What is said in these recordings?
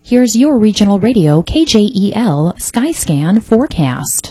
Here's your regional radio KJEL Skyscan forecast.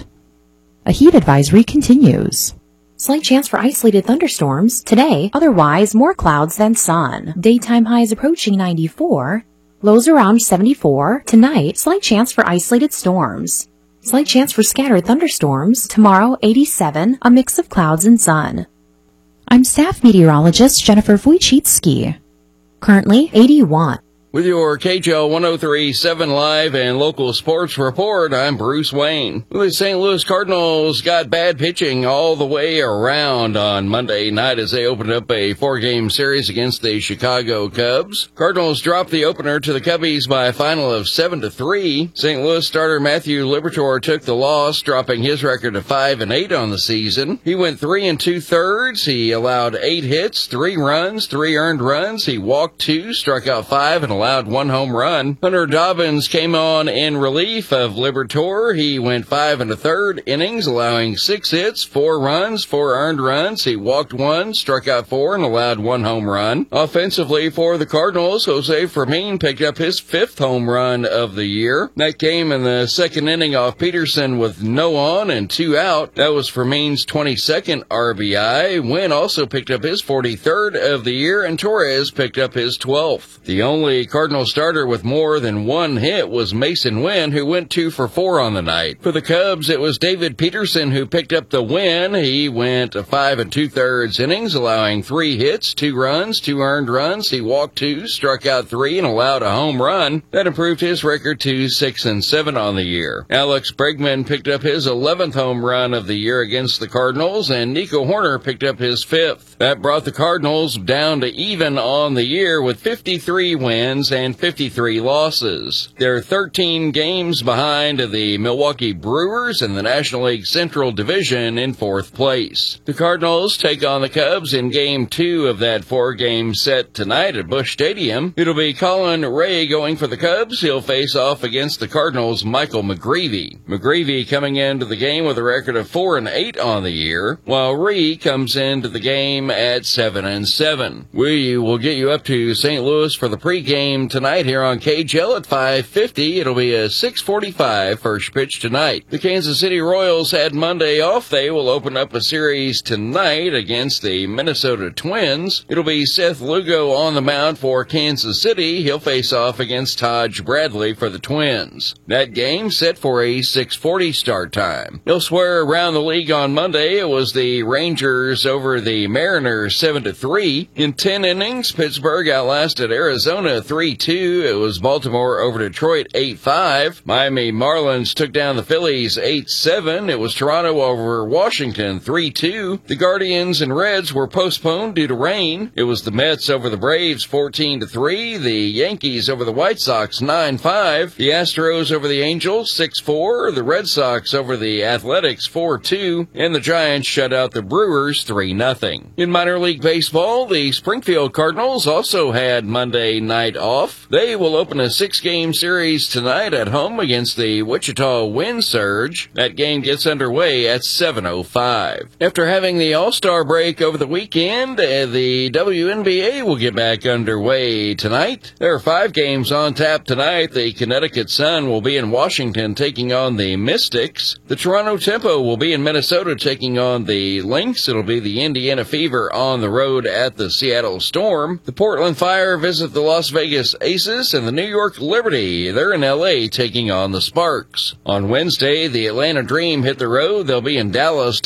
A heat advisory continues. Slight chance for isolated thunderstorms today, otherwise more clouds than sun. Daytime highs approaching 94, lows around 74. Tonight, slight chance for isolated storms. Slight chance for scattered thunderstorms. Tomorrow, 87, a mix of clouds and sun. I'm staff meteorologist Jennifer Wojcicki. Currently, 81. With your KJL 103.7 live and local sports report, I'm Bruce Wayne. The St. Louis Cardinals got bad pitching all the way around on Monday night as they opened up a 4-game series against the Chicago Cubs. Cardinals dropped the opener to the Cubbies by a final of 7-3. St. Louis starter Matthew Liberatore took the loss, dropping his record to 5-8 on the season. He went 3 2/3. He allowed 8 hits, 3 runs, 3 earned runs. He walked 2, struck out 5, and allowed 1 home run. Hunter Dobbins came on in relief of Liberatore. He went 5 1/3 innings, allowing 6 hits, 4 runs, 4 earned runs. He walked 1, struck out 4, and allowed 1 home run. Offensively for the Cardinals, Jose Fermin picked up his 5th home run of the year. That came in the 2nd inning off Peterson with no on and 2 out. That was Fermin's 22nd RBI. Wynn also picked up his 43rd of the year, and Torres picked up his 12th. The only Cardinal starter with more than 1 hit was Mason Wynn, who went 2 for 4 on the night. For the Cubs, it was David Peterson who picked up the win. He went 5 2/3 innings, allowing 3 hits, 2 runs, 2 earned runs. He walked 2, struck out 3, and allowed a home run. That improved his record to 6-7 on the year. Alex Bregman picked up his 11th home run of the year against the Cardinals, and Nico Horner picked up his 5th. That brought the Cardinals down to even on the year with 53 wins and 53 losses. They're 13 games behind the Milwaukee Brewers in the National League Central Division in 4th place. The Cardinals take on the Cubs in Game 2 of that 4-game set tonight at Busch Stadium. It'll be Colin Ray going for the Cubs. He'll face off against the Cardinals' Michael McGreevy. McGreevy coming into the game with a record of 4-8 on the year, while Ray comes into the game at 7-7. We will get you up to St. Louis for the pregame tonight here on KJL at 5:50. It'll be a 6:45 first pitch tonight. The Kansas City Royals had Monday off. They will open up a series tonight against the Minnesota Twins. It'll be Seth Lugo on the mound for Kansas City. He'll face off against Taj Bradley for the Twins. That game set for a 6:40 start time. Elsewhere around the league on Monday, it was the Rangers over the Mariners 7-3. In 10 innings, Pittsburgh outlasted Arizona 3-2. It was Baltimore over Detroit 8-5. Miami Marlins took down the Phillies 8-7. It was Toronto over Washington 3-2. The Guardians and Reds were postponed due to rain. It was the Mets over the Braves 14-3. The Yankees over the White Sox 9-5. The Astros over the Angels 6-4. The Red Sox over the Athletics 4-2. And the Giants shut out the Brewers 3-0. In minor league baseball, the Springfield Cardinals also had Monday night off. They will open a 6-game series tonight at home against the Wichita Wind Surge. That game gets underway at 7:05. After having the All-Star break over the weekend, the WNBA will get back underway tonight. There are 5 games on tap tonight. The Connecticut Sun will be in Washington taking on the Mystics. The Toronto Tempo will be in Minnesota taking on the Lynx. It'll be the Indiana Fever on the road at the Seattle Storm. The Portland Fire visit the Las Vegas Aces, and the New York Liberty, they're in LA taking on the Sparks. On Wednesday, the Atlanta Dream hit the road. They'll be in Dallas